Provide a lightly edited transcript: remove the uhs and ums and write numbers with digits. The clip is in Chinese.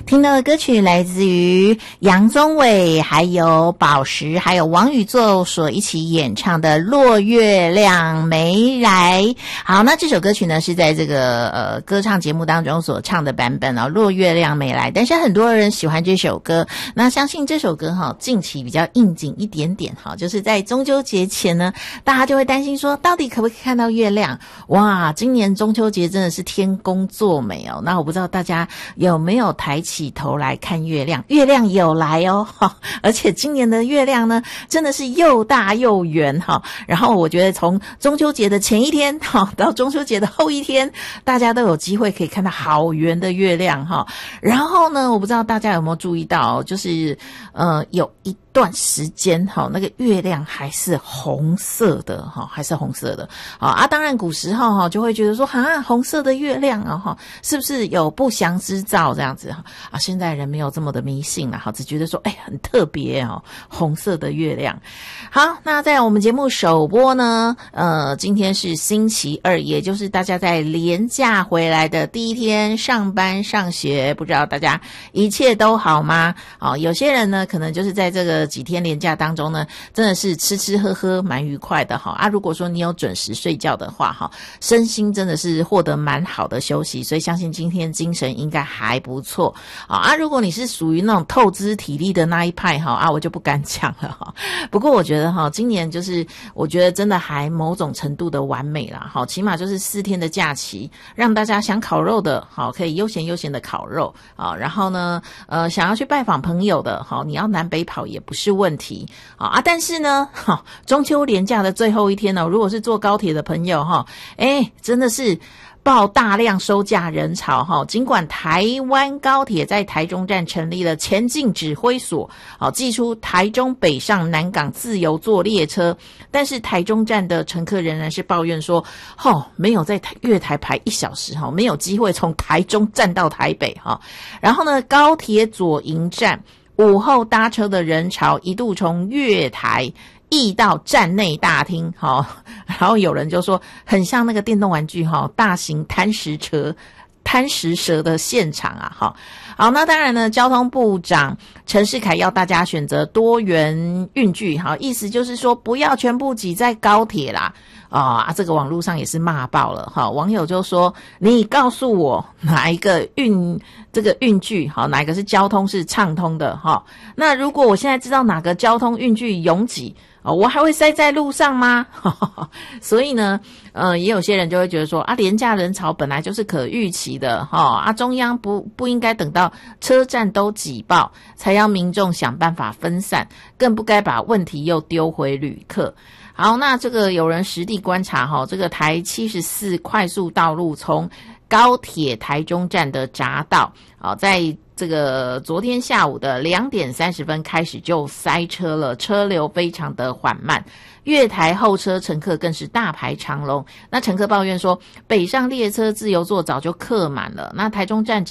听到的歌曲来自于杨宗纬还有宝石还有王宇宙所一起演唱的落月亮没来。好，那这首歌曲呢是在这个歌唱节目当中所唱的版本哦，落月亮没来。但是很多人喜欢这首歌，那相信这首歌近期比较应景一点点就是在中秋节前呢，大家就会担心说到底可不可以看到月亮。哇，今年中秋节真的是天公作美哦。那我不知道大家有没有抬起头来看月亮，月亮有来哦，而且今年的月亮呢真的是又大又圆然后我觉得从中秋节的前一天到中秋节的后一天，大家都有机会可以看到好圆的月亮然后呢，我不知道大家有没有注意到就是有一段时间那个月亮还是红色的还是红色的当然古时候就会觉得说红色的月亮是不是有不祥之兆这样子现在人没有这么的迷信了只觉得说很特别红色的月亮。好，那在我们节目首播呢今天是星期二，也就是大家在连假回来的第一天上班上学，不知道大家一切都好吗？有些人呢可能就是在这个几天连假当中呢，真的是吃吃喝喝蛮愉快的如果说你有准时睡觉的话身心真的是获得蛮好的休息，所以相信今天精神应该还不错如果你是属于那种透支体力的那一派我就不敢讲了不过我觉得今年就是我觉得真的还某种程度的完美啦起码就是4天的假期，让大家想烤肉的可以悠闲的烤肉然后呢想要去拜访朋友的你要南北跑也不是问题但是呢中秋连假的最后一天如果是坐高铁的朋友真的是爆大量收假人潮尽管台湾高铁在台中站成立了前进指挥所寄出台中北上南港自由坐列车，但是台中站的乘客仍然是抱怨说没有在月台排1小时没有机会从台中站到台北然后呢，高铁左营站午后搭车的人潮一度从月台溢到站内大厅然后有人就说很像那个电动玩具大型贪食蛇的现场好，那当然呢，交通部长陈世凯要大家选择多元运具意思就是说不要全部挤在高铁啦这个网络上也是骂爆了网友就说你告诉我哪一个运具哪一个是交通是畅通的那如果我现在知道哪个交通运具拥挤我还会塞在路上吗？所以呢也有些人就会觉得说廉价人潮本来就是可预期的中央不应该等到车站都挤爆才要民众想办法分散，更不该把问题又丢回旅客。好，那这个有人实地观察这个台74快速道路从高铁台中站的匝道在这个昨天下午的2点30分开始就塞车了，车流非常的缓慢，月台候车乘客更是大排长龙。那乘客抱怨说北上列车自由座早就客满了，那台中站